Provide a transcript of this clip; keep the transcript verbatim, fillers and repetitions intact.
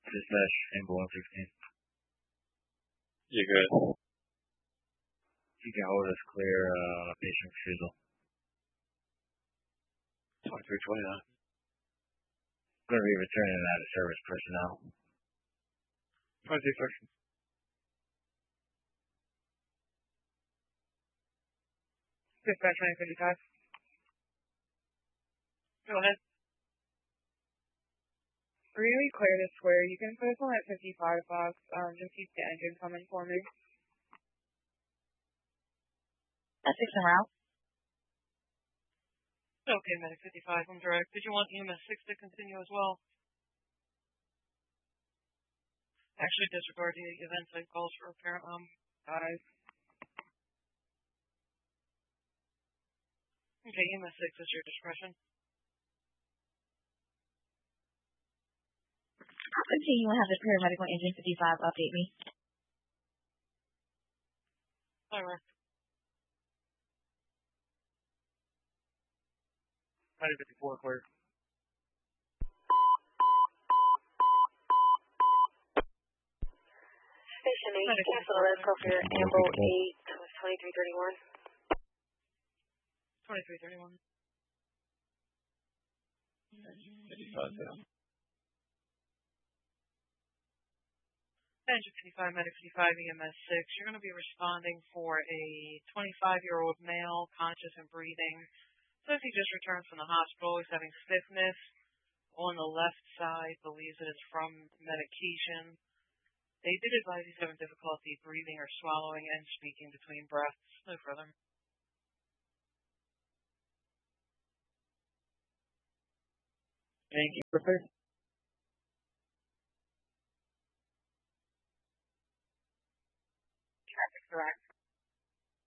Dispatch, Amber one sixteen. You're good. You can hold us clear, uh, patient refusal. twenty-three twenty-nine. I'm going to be returning out of service personnel. twenty-two section. Dispatch nine fifty-five. Go ahead. Really clear to square. You can put us on at fifty-five box. Um, just keep the engine coming for me. That's six en route. Okay, Medic fifty-five, I'm direct. Did you want E M S six to continue as well? Actually, disregard the event site calls for apparent um guys. Okay, E M S six is your discretion. I'll continue and have the paramedic on engine fifty-five update me. Alright. Medic fifty-four clear. Station eight, cancel let's go for Amber eight, twenty-three thirty-one. twenty-three thirty-one. fifty-five down. Engine fifty-five, Medic fifty-five, E M S six. You're going to be responding for a twenty-five-year-old male, conscious and breathing. Says he just returned from the hospital. He's having stiffness on the left side. Believes it is from medication. They did advise he's having difficulty breathing or swallowing and speaking between breaths. No further. Thank you. Prepared. Traffic direct.